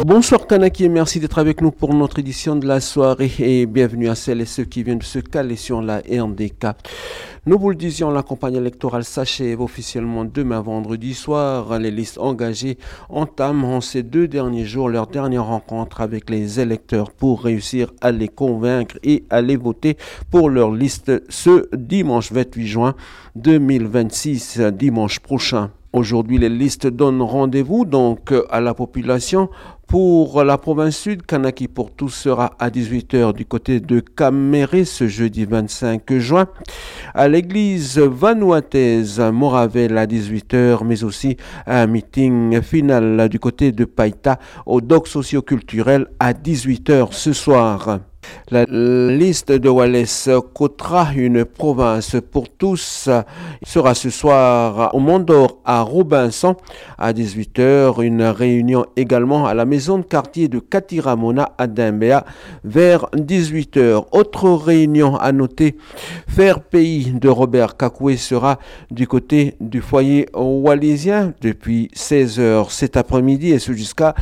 Bonsoir Kanaki et merci d'être avec nous pour notre édition de la soirée et bienvenue à celles et ceux qui viennent de se caler sur la RDK. Nous vous le disions, la campagne électorale s'achève officiellement demain vendredi soir. Les listes engagées entament en ces 2 derniers jours leur dernière rencontre avec les électeurs pour réussir à les convaincre et à les voter pour leur liste ce dimanche 28 juin 2026, dimanche prochain. Aujourd'hui, les listes donnent rendez-vous donc à la population. Pour la province sud, Kanaki pour tous sera à 18h du côté de Caméré ce jeudi 25 juin. À l'église vanuataise Moravel à 18h, mais aussi un meeting final du côté de Païta au doc socio-culturel à 18h ce soir. La liste de Wallace Cotra, une province pour tous, sera ce soir au Mont-d'Or à Robinson à 18h. Une réunion également à la maison de quartier de Katiramona à Dimbéa vers 18h. Autre réunion à noter, Faire Pays de Robert Kakoué sera du côté du foyer wallésien depuis 16h cet après-midi et ce jusqu'à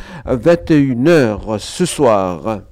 21h ce soir.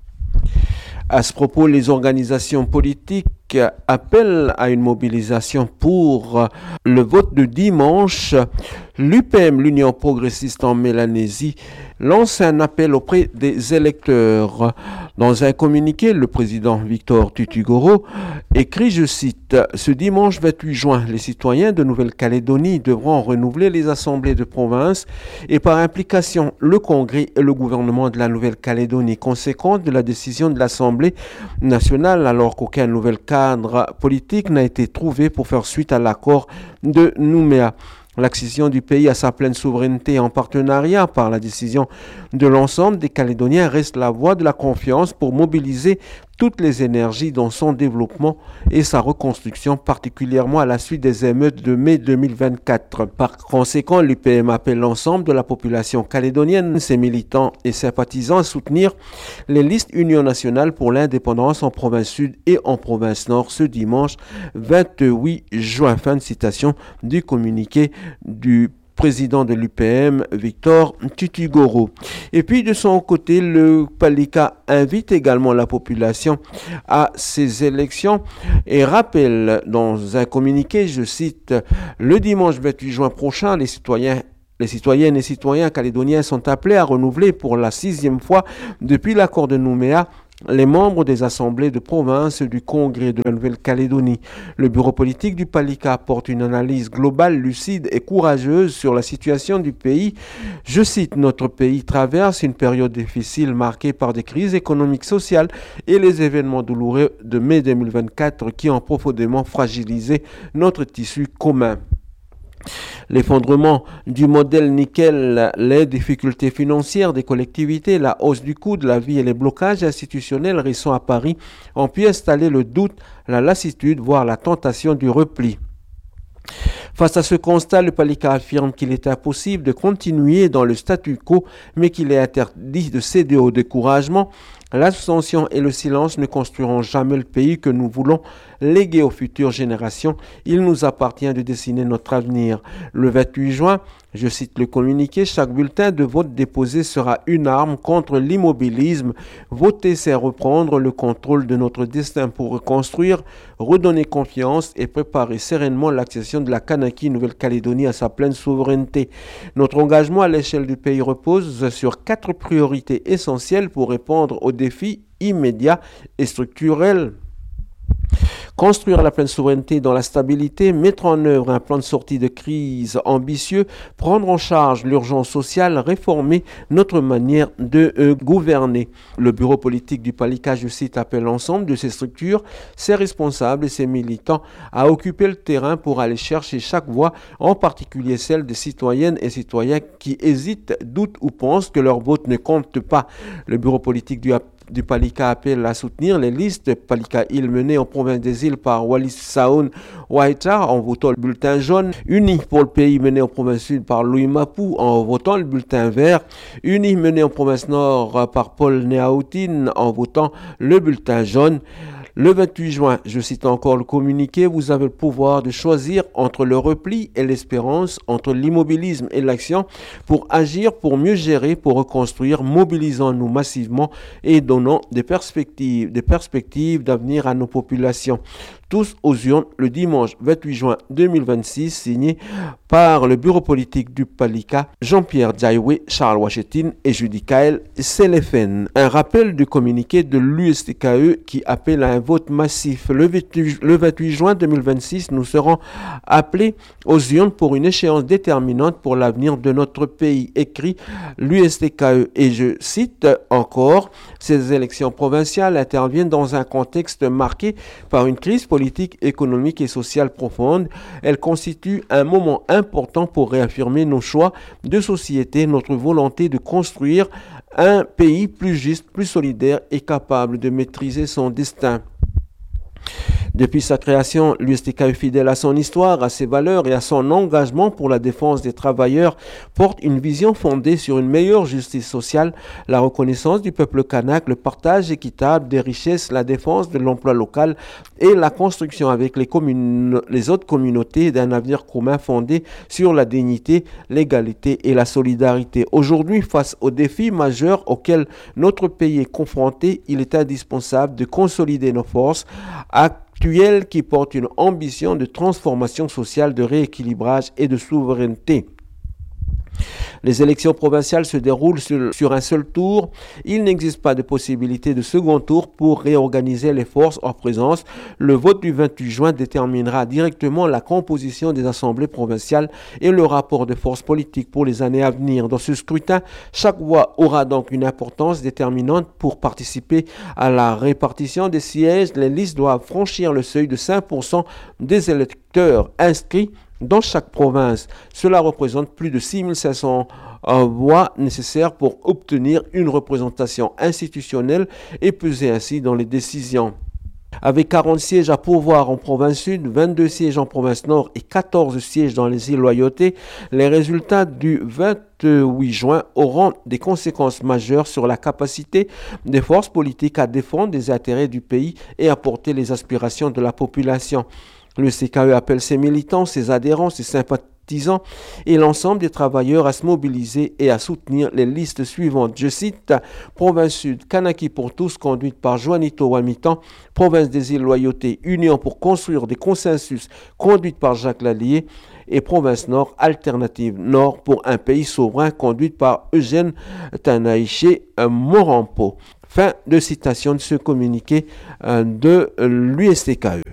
À ce propos, les organisations politiques appellent à une mobilisation pour le vote de dimanche. L'UPM, l'Union progressiste en Mélanésie, lance un appel auprès des électeurs. Dans un communiqué, le président Victor Tutugoro écrit, je cite, « Ce dimanche 28 juin, les citoyens de Nouvelle-Calédonie devront renouveler les assemblées de province et par implication le Congrès et le gouvernement de la Nouvelle-Calédonie. Conséquence de la décision de l'Assemblée nationale, alors qu'aucun nouvel cadre politique n'a été trouvé pour faire suite à l'accord de Nouméa. L'accession du pays à sa pleine souveraineté en partenariat par la décision de l'ensemble des Calédoniens reste la voie de la confiance pour mobiliser toutes les énergies dans son développement et sa reconstruction, particulièrement à la suite des émeutes de mai 2024. Par conséquent, l'UPM appelle l'ensemble de la population calédonienne, ses militants et sympathisants à soutenir les listes Union nationale pour l'indépendance en province sud et en province nord ce dimanche 28 juin. Fin de citation du communiqué du président de l'UPM, Victor Tutugoro. Et puis de son côté, le Palika invite également la population à ces élections et rappelle dans un communiqué, je cite, « Le dimanche 28 juin prochain, les citoyennes et citoyens calédoniens sont appelés à renouveler pour la 6e fois depuis l'accord de Nouméa les membres des assemblées de province du Congrès de la Nouvelle-Calédonie. Le bureau politique du Palika apporte une analyse globale, lucide et courageuse sur la situation du pays. Je cite, « Notre pays traverse une période difficile marquée par des crises économiques, sociales et les événements douloureux de mai 2024 qui ont profondément fragilisé notre tissu commun. » L'effondrement du modèle nickel, les difficultés financières des collectivités, la hausse du coût de la vie et les blocages institutionnels récents à Paris ont pu installer le doute, la lassitude, voire la tentation du repli. Face à ce constat, le Palika affirme qu'il est impossible de continuer dans le statu quo, mais qu'il est interdit de céder au découragement. L'abstention et le silence ne construiront jamais le pays que nous voulons léguer aux futures générations. Il nous appartient de dessiner notre avenir. Le 28 juin, je cite le communiqué, « Chaque bulletin de vote déposé sera une arme contre l'immobilisme. Voter, c'est reprendre le contrôle de notre destin pour reconstruire, redonner confiance et préparer sereinement l'accession de la Kanaki Nouvelle-Calédonie à sa pleine souveraineté. Notre engagement à l'échelle du pays repose sur 4 priorités essentielles pour répondre aux défis immédiats et structurels. Construire la pleine souveraineté dans la stabilité, mettre en œuvre un plan de sortie de crise ambitieux, prendre en charge l'urgence sociale, réformer notre manière de gouverner. » Le bureau politique du Palika, je cite, appelle l'ensemble de ces structures, ses responsables et ses militants à occuper le terrain pour aller chercher chaque voix, en particulier celle des citoyennes et citoyens qui hésitent, doutent ou pensent que leur vote ne compte pas. Le bureau politique du Palika appelle à soutenir les listes Palika Île menées en province des îles par Wallis Saoun Waita en votant le bulletin jaune, Unis pour le pays mené en province sud par Louis Mapou en votant le bulletin vert, Unis mené en province nord par Paul Néaoutine en votant le bulletin jaune. Le 28 juin, je cite encore le communiqué, vous avez le pouvoir de choisir entre le repli et l'espérance, entre l'immobilisme et l'action, pour agir, pour mieux gérer, pour reconstruire, mobilisons-nous massivement et donnons des perspectives d'avenir à nos populations. Tous aux urnes le dimanche 28 juin 2026, signé par le bureau politique du Palika, Jean-Pierre Diaoué, Charles Wachetine et Judy Kael Selefen. Un rappel du communiqué de l'USTKE qui appelle à un vote massif. Le 28 juin 2026, nous serons appelés aux urnes pour une échéance déterminante pour l'avenir de notre pays, écrit l'USTKE. Et je cite encore, ces élections provinciales interviennent dans un contexte marqué par une crise politique, économique et sociale profonde. Elles constituent un moment important pour réaffirmer nos choix de société, notre volonté de construire un pays plus juste, plus solidaire et capable de maîtriser son destin. Depuis sa création, l'USTKE, fidèle à son histoire, à ses valeurs et à son engagement pour la défense des travailleurs, porte une vision fondée sur une meilleure justice sociale, la reconnaissance du peuple kanak, le partage équitable des richesses, la défense de l'emploi local et la construction avec les autres communautés d'un avenir commun fondé sur la dignité, l'égalité et la solidarité. Aujourd'hui, face aux défis majeurs auxquels notre pays est confronté, il est indispensable de consolider nos forces actuelle qui porte une ambition de transformation sociale, de rééquilibrage et de souveraineté. Les élections provinciales se déroulent sur un seul tour. Il n'existe pas de possibilité de second tour pour réorganiser les forces en présence. Le vote du 28 juin déterminera directement la composition des assemblées provinciales et le rapport de force politique pour les années à venir. Dans ce scrutin, chaque voix aura donc une importance déterminante pour participer à la répartition des sièges. Les listes doivent franchir le seuil de 5% des électeurs inscrits dans chaque province. Cela représente plus de 6500 voix nécessaires pour obtenir une représentation institutionnelle et peser ainsi dans les décisions. Avec 40 sièges à pourvoir en province sud, 22 sièges en province nord et 14 sièges dans les îles Loyauté, les résultats du 28 juin auront des conséquences majeures sur la capacité des forces politiques à défendre les intérêts du pays et à porter les aspirations de la population. Le CKE appelle ses militants, ses adhérents, ses sympathisants et l'ensemble des travailleurs à se mobiliser et à soutenir les listes suivantes. Je cite, Province Sud, Kanaki pour tous, conduite par Juanito Wamitan. Province des îles Loyauté, Union pour construire des consensus, conduite par Jacques Lallier. Et Province Nord, Alternative Nord pour un pays souverain, conduite par Eugène Tanaïché Morampo. Fin de citation de ce communiqué de l'USTKE.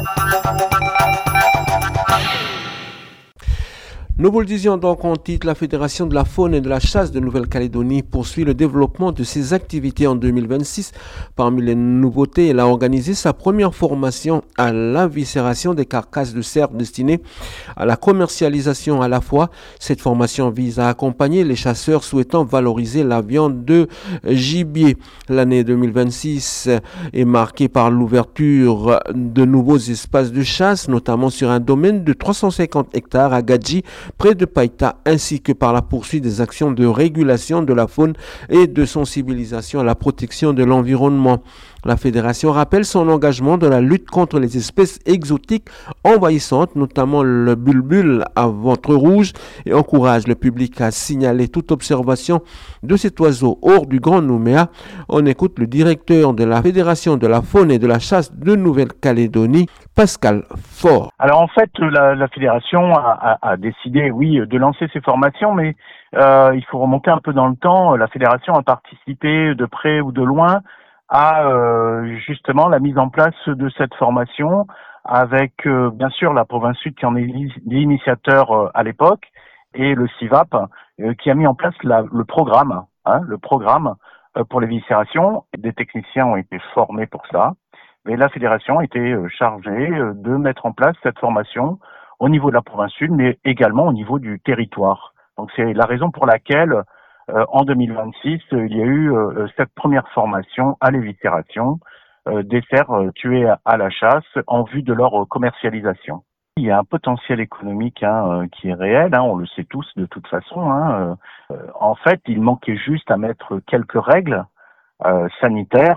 Nous vous le disions donc en titre, la Fédération de la faune et de la chasse de Nouvelle-Calédonie poursuit le développement de ses activités en 2026. Parmi les nouveautés, elle a organisé sa première formation à l'éviscération des carcasses de cerfs destinée à la commercialisation à la fois. Cette formation vise à accompagner les chasseurs souhaitant valoriser la viande de gibier. L'année 2026 est marquée par l'ouverture de nouveaux espaces de chasse, notamment sur un domaine de 350 hectares à Gadji, près de Païta, ainsi que par la poursuite des actions de régulation de la faune et de sensibilisation à la protection de l'environnement. La Fédération rappelle son engagement dans la lutte contre les espèces exotiques envahissantes, notamment le bulbul à ventre rouge, et encourage le public à signaler toute observation de cet oiseau hors du Grand Nouméa. On écoute le directeur de la Fédération de la faune et de la chasse de Nouvelle-Calédonie, Pascal Faure. Alors en fait, la Fédération a décidé, oui, de lancer ces formations, mais il faut remonter un peu dans le temps. La Fédération a participé de près ou de loin à justement la mise en place de cette formation avec bien sûr la province sud qui en est l'initiateur à l'époque et le CIVAP qui a mis en place le programme pour l'éviscération. Des techniciens ont été formés pour ça, mais la fédération a été chargée de mettre en place cette formation au niveau de la province sud, mais également au niveau du territoire. Donc c'est la raison pour laquelle en 2026, il y a eu cette première formation à l'éviscération des cerfs tués à la chasse en vue de leur commercialisation. Il y a un potentiel économique qui est réel, on le sait tous de toute façon. En fait, il manquait juste à mettre quelques règles sanitaires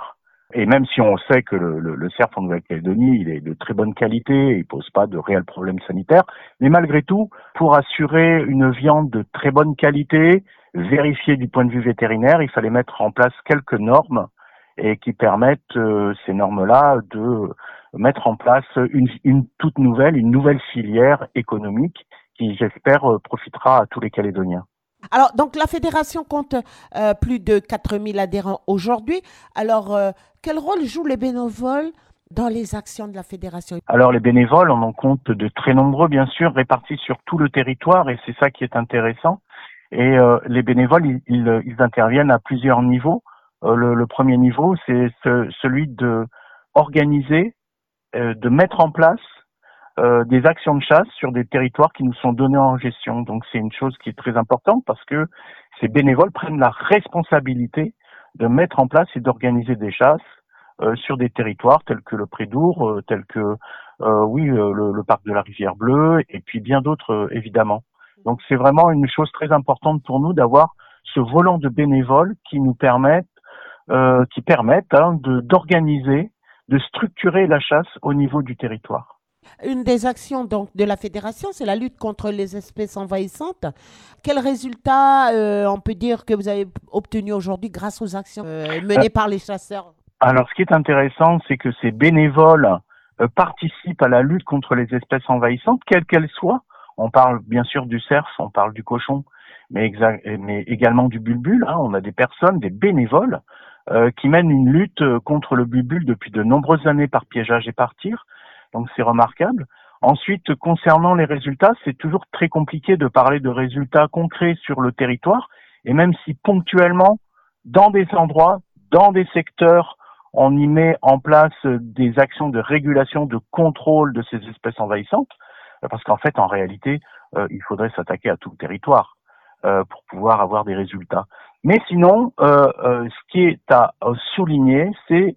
Et même si on sait que le cerf en Nouvelle-Calédonie, il est de très bonne qualité, il pose pas de réels problèmes sanitaires, mais malgré tout, pour assurer une viande de très bonne qualité, vérifiée du point de vue vétérinaire, il fallait mettre en place quelques normes et qui permettent ces normes-là de mettre en place une toute nouvelle, une nouvelle filière économique qui, j'espère, profitera à tous les Calédoniens. Alors, donc la fédération compte plus de 4000 adhérents aujourd'hui. Alors, quel rôle jouent les bénévoles dans les actions de la fédération? Alors, les bénévoles, on en compte de très nombreux, bien sûr, répartis sur tout le territoire, et c'est ça qui est intéressant. Et les bénévoles, ils interviennent à plusieurs niveaux. Le premier niveau, c'est celui de organiser, de mettre en place des actions de chasse sur des territoires qui nous sont donnés en gestion. Donc c'est une chose qui est très importante parce que ces bénévoles prennent la responsabilité de mettre en place et d'organiser des chasses sur des territoires tels que le Prédour, tels que le parc de la Rivière Bleue et puis bien d'autres évidemment. Donc c'est vraiment une chose très importante pour nous d'avoir ce volant de bénévoles qui nous permettent d'organiser, de structurer la chasse au niveau du territoire. Une des actions donc de la fédération, c'est la lutte contre les espèces envahissantes. Quels résultats on peut dire que vous avez obtenus aujourd'hui grâce aux actions menées par les chasseurs? Alors, ce qui est intéressant, c'est que ces bénévoles participent à la lutte contre les espèces envahissantes, quelles qu'elles soient. On parle bien sûr du cerf, on parle du cochon, mais également du bulbule. Hein. On a des personnes, des bénévoles, qui mènent une lutte contre le bulbule depuis de nombreuses années par piégeage et par tir. Donc c'est remarquable. Ensuite, concernant les résultats, c'est toujours très compliqué de parler de résultats concrets sur le territoire. Et même si ponctuellement, dans des endroits, dans des secteurs, on y met en place des actions de régulation, de contrôle de ces espèces envahissantes, parce qu'en fait, en réalité, il faudrait s'attaquer à tout le territoire pour pouvoir avoir des résultats. Mais sinon, ce qui est à souligner, c'est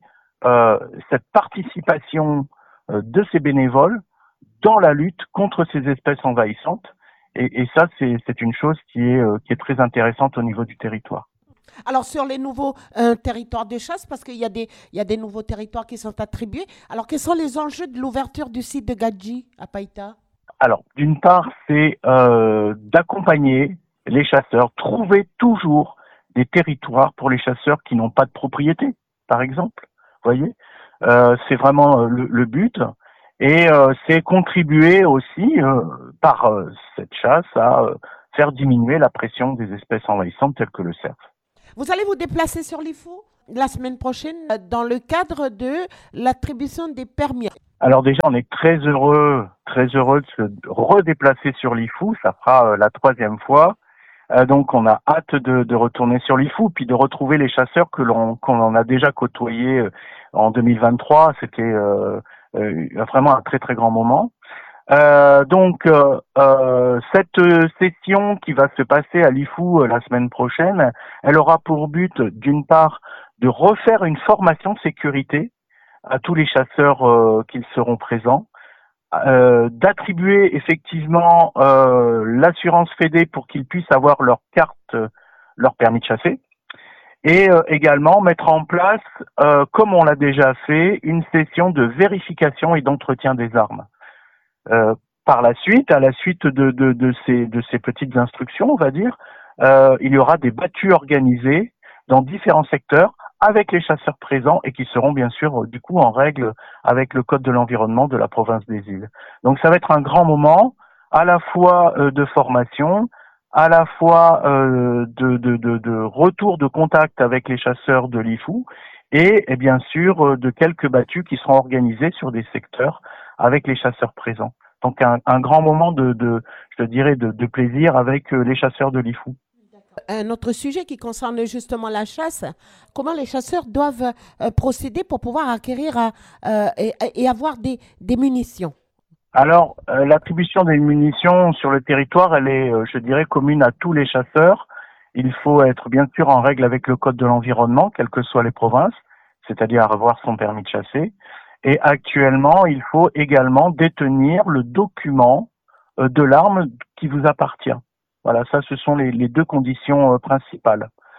cette participation de ces bénévoles dans la lutte contre ces espèces envahissantes. Et ça, c'est une chose qui est très intéressante au niveau du territoire. Alors, sur les nouveaux territoires de chasse, parce qu'il y a des nouveaux territoires qui sont attribués, alors quels sont les enjeux de l'ouverture du site de Gadji à Païta? Alors, d'une part, c'est d'accompagner les chasseurs, trouver toujours des territoires pour les chasseurs qui n'ont pas de propriété, par exemple. Vous voyez, c'est vraiment le but. Et c'est contribuer aussi par cette chasse à faire diminuer la pression des espèces envahissantes telles que le cerf. Vous allez vous déplacer sur l'IFO la semaine prochaine dans le cadre de l'attribution des permis. Alors déjà, on est très heureux de se redéplacer sur l'IFO. Ça fera la 3e fois. Donc on a hâte de retourner sur l'IFO, puis de retrouver les chasseurs qu'on a déjà côtoyés en 2023. C'était vraiment un très très grand moment. Cette session qui va se passer à l'IFO la semaine prochaine, elle aura pour but d'une part de refaire une formation sécurité à tous les chasseurs qui seront présents, d'attribuer effectivement l'assurance Fédé pour qu'ils puissent avoir leur carte, leur permis de chasser, et également mettre en place, comme on l'a déjà fait, une session de vérification et d'entretien des armes. Par la suite, à la suite de ces petites instructions, on va dire, il y aura des battues organisées dans différents secteurs avec les chasseurs présents et qui seront bien sûr du coup en règle avec le code de l'environnement de la province des îles. Donc ça va être un grand moment à la fois de formation, à la fois de retour de contact avec les chasseurs de l'IFO et bien sûr de quelques battues qui seront organisées sur des secteurs avec les chasseurs présents. Donc un grand moment de plaisir avec les chasseurs de l'IFO. Un autre sujet qui concerne justement la chasse, comment les chasseurs doivent procéder pour pouvoir acquérir et avoir des munitions? Alors, l'attribution des munitions sur le territoire, elle est, je dirais, commune à tous les chasseurs. Il faut être bien sûr en règle avec le code de l'environnement, quelles que soient les provinces, c'est-à-dire avoir son permis de chasser. Et actuellement, il faut également détenir le document de l'arme qui vous appartient. Voilà, ça, ce sont les deux conditions principales.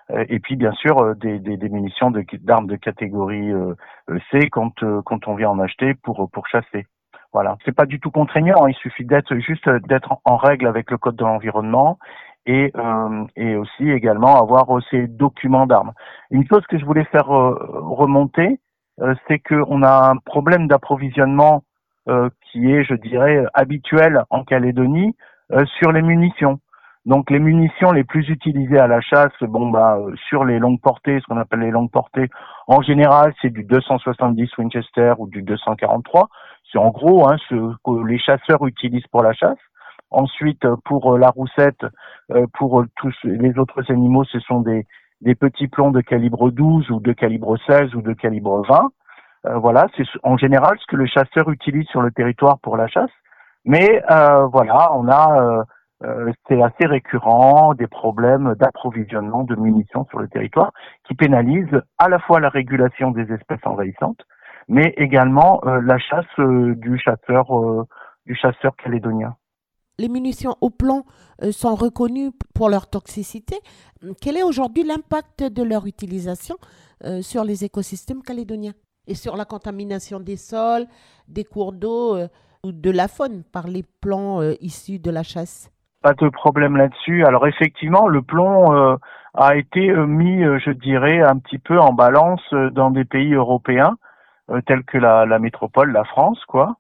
Et puis bien sûr des munitions d'armes de catégorie C quand on vient en acheter pour chasser. Voilà, c'est pas du tout contraignant, il suffit d'être en règle avec le code de l'environnement et aussi également avoir ces documents d'armes. Une chose que je voulais faire remonter, c'est que on a un problème d'approvisionnement qui est, je dirais, habituel en Calédonie sur les munitions. Donc les munitions les plus utilisées à la chasse, sur les longues portées, ce qu'on appelle les longues portées, en général c'est du 270 Winchester ou du 243. C'est en gros ce que les chasseurs utilisent pour la chasse. Ensuite, pour la roussette, pour tous les autres animaux, ce sont des petits plombs de calibre 12 ou de calibre 16 ou de calibre 20. Voilà, c'est en général ce que le chasseur utilise sur le territoire pour la chasse. Mais on a c'est assez récurrent des problèmes d'approvisionnement de munitions sur le territoire qui pénalisent à la fois la régulation des espèces envahissantes, mais également la chasse du chasseur calédonien. Les munitions au plomb sont reconnues pour leur toxicité. Quel est aujourd'hui l'impact de leur utilisation sur les écosystèmes calédoniens et sur la contamination des sols, des cours d'eau ou de la faune par les plombs issus de la chasse? Pas de problème là-dessus. Alors effectivement, le plomb a été mis, je dirais, un petit peu en balance dans des pays européens tels que la métropole, la France, quoi.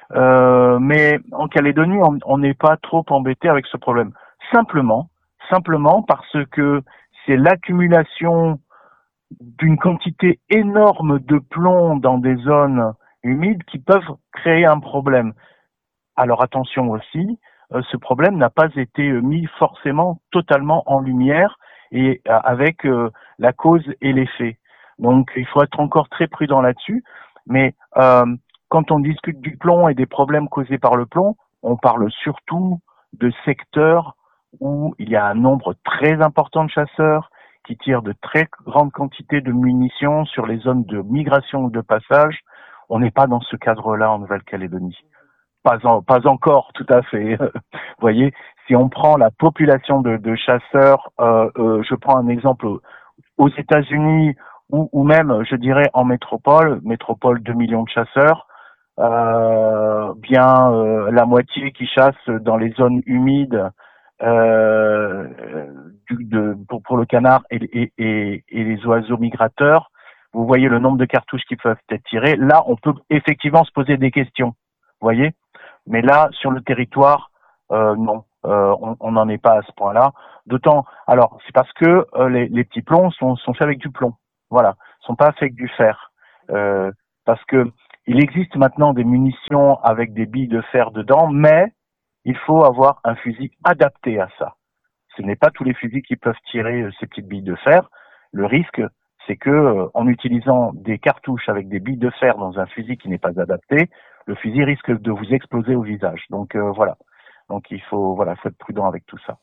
Mais en Calédonie, on n'est pas trop embêté avec ce problème. Simplement parce que c'est l'accumulation d'une quantité énorme de plomb dans des zones humides qui peuvent créer un problème. Alors attention aussi, ce problème n'a pas été mis forcément totalement en lumière et avec la cause et l'effet. Donc il faut être encore très prudent là-dessus. Mais quand on discute du plomb et des problèmes causés par le plomb, on parle surtout de secteurs où il y a un nombre très important de chasseurs qui tirent de très grandes quantités de munitions sur les zones de migration ou de passage. On n'est pas dans ce cadre-là en Nouvelle-Calédonie. Pas encore, tout à fait. Vous voyez, si on prend la population de chasseurs, je prends un exemple aux États-Unis ou même, je dirais, en métropole 2 millions de chasseurs, la moitié qui chassent dans les zones humides pour le canard et les oiseaux migrateurs. Vous voyez le nombre de cartouches qui peuvent être tirées. Là, on peut effectivement se poser des questions. Vous voyez? Mais là, sur le territoire, non, on n'en est pas à ce point-là. D'autant, alors, c'est parce que les petits plombs sont faits avec du plomb. Voilà, sont pas faits avec du fer. Parce que il existe maintenant des munitions avec des billes de fer dedans, mais il faut avoir un fusil adapté à ça. Ce n'est pas tous les fusils qui peuvent tirer ces petites billes de fer. Le risque, c'est que en utilisant des cartouches avec des billes de fer dans un fusil qui n'est pas adapté, le fusil risque de vous exploser au visage. Donc voilà. Donc il faut être prudent avec tout ça.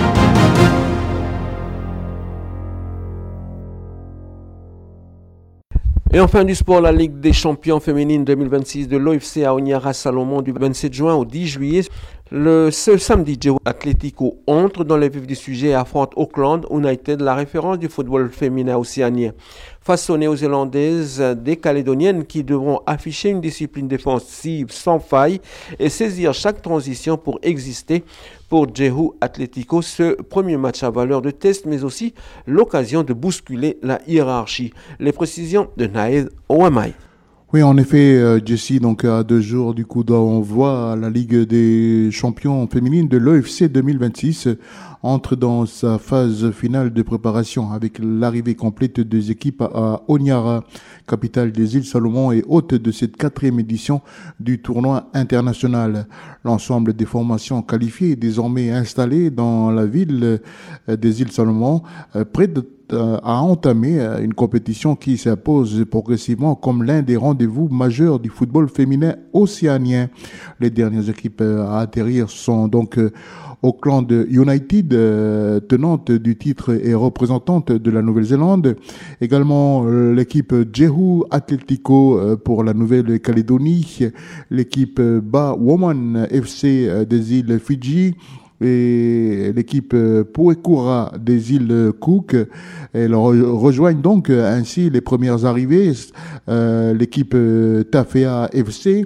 Et en fin du sport, la Ligue des champions féminines 2026 de l'OFC à Oniara Salomon du 27 juin au 10 juillet. Ce samedi, Jehu Atlético entre dans les vifs du sujet et affronte Auckland United, la référence du football féminin océanien. Face aux néo-zélandaises, des Calédoniennes qui devront afficher une discipline défensive sans faille et saisir chaque transition pour exister. Pour Jehu Atlético, ce premier match a valeur de test, mais aussi l'occasion de bousculer la hiérarchie. Les précisions de Naïd Ouamay. Oui, en effet, Jessie, donc à 2 jours du coup d'envoi, la Ligue des champions féminines de l'OFC 2026 entre dans sa phase finale de préparation avec l'arrivée complète des équipes à Honiara, capitale des îles Salomon et hôte de cette 4e édition du tournoi international. L'ensemble des formations qualifiées est désormais installées dans la ville des îles Salomon, près de a entamé une compétition qui s'impose progressivement comme l'un des rendez-vous majeurs du football féminin océanien. Les dernières équipes à atterrir sont donc Auckland United, tenante du titre et représentante de la Nouvelle-Zélande. Également l'équipe Jehu Atlético pour la Nouvelle-Calédonie, l'équipe Ba Woman FC des îles Fidji, et l'équipe Puekura des îles Cook. Elles rejoignent donc ainsi les premières arrivées. L'équipe Tafea FC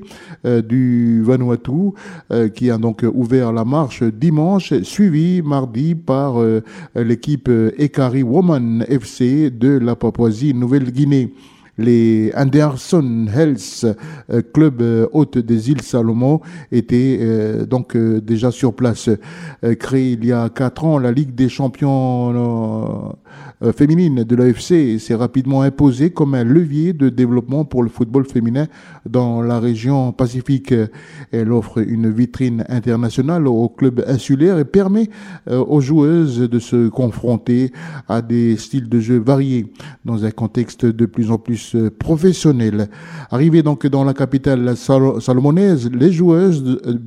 du Vanuatu qui a donc ouvert la marche dimanche, suivi mardi par l'équipe Ekari Woman FC de la Papouasie-Nouvelle-Guinée. Les Anderson Health Club hôte des îles Salomon étaient donc déjà sur place. Créée il y a 4 ans, la Ligue des champions féminine de l'AFC s'est rapidement imposée comme un levier de développement pour le football féminin dans la région Pacifique. Elle offre une vitrine internationale aux clubs insulaires et permet aux joueuses de se confronter à des styles de jeu variés dans un contexte de plus en plus professionnel. Arrivées donc dans la capitale salomonaise, les joueuses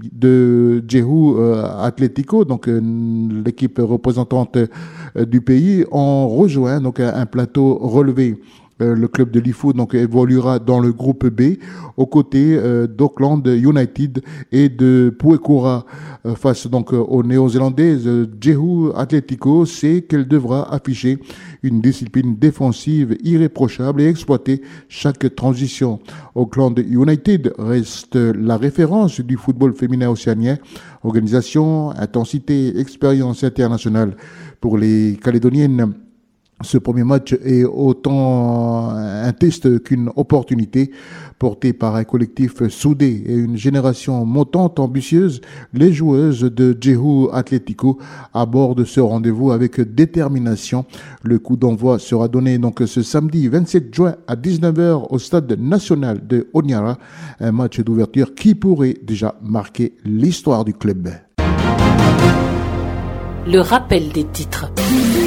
de Jehu Atlético, donc l'équipe représentante du pays, ont rejoint donc un plateau relevé. Le club de l'IFO donc évoluera dans le groupe B aux côtés d'Auckland United et de Puekura. Face donc aux Néo-Zélandaises, Jehu Atlético sait qu'elle devra afficher une discipline défensive irréprochable et exploiter chaque transition. Auckland United reste la référence du football féminin océanien. Organisation, intensité, expérience internationale pour les Calédoniennes. Ce premier match est autant un test qu'une opportunité. Porté par un collectif soudé et une génération montante ambitieuse, les joueuses de Jehu Atlético abordent ce rendez-vous avec détermination. Le coup d'envoi sera donné donc ce samedi 27 juin à 19h au stade national de Honiara. Un match d'ouverture qui pourrait déjà marquer l'histoire du club. Le rappel des titres.